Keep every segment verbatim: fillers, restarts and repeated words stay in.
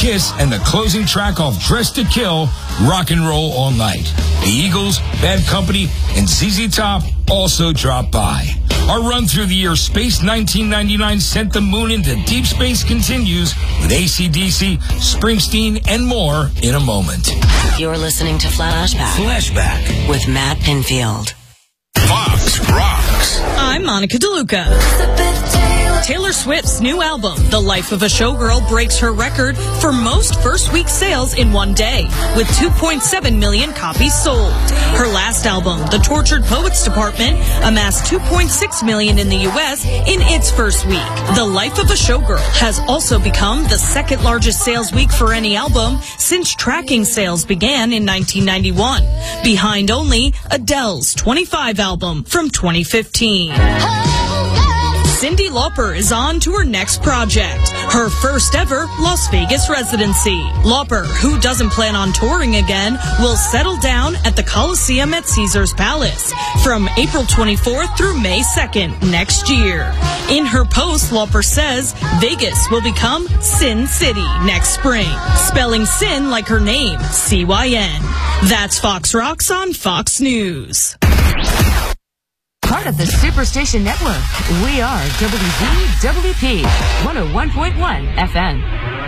Kiss, and the closing track off Dress to Kill, Rock and Roll All Night. The Eagles, Bad Company, and Z Z Top also dropped by. Our run through the year Space nineteen ninety-nine sent the moon into deep space continues with A C D C, Springsteen, and more in a moment. You're listening to Flashback. Flashback with Matt Pinfield. Fox Rocks. I'm Monica DeLuca. Taylor Swift's new album, The Life of a Showgirl, breaks her record for most first-week sales in one day, with two point seven million copies sold. Her last album, The Tortured Poets Department, amassed two point six million in the U S in its first week. The Life of a Showgirl has also become the second largest sales week for any album since tracking sales began in nineteen ninety-one, behind only Adele's twenty-five album from twenty fifteen. Cyndi Lauper is on to her next project, her first ever Las Vegas residency. Lauper, who doesn't plan on touring again, will settle down at the Coliseum at Caesars Palace from April twenty-fourth through May second next year. In her post, Lauper says Vegas will become Sin City next spring, spelling Sin like her name, C Y N. That's Fox Rocks on Fox News. Part of the Superstation Network. We are W V W P one oh one point one F M.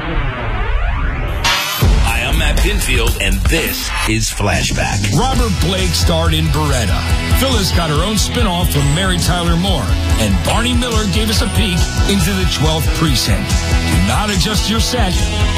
Hi, I'm Matt Pinfield, and this is Flashback. Robert Blake starred in Beretta. Phyllis got her own spinoff from Mary Tyler Moore, and Barney Miller gave us a peek into the twelfth precinct. Do not adjust your set.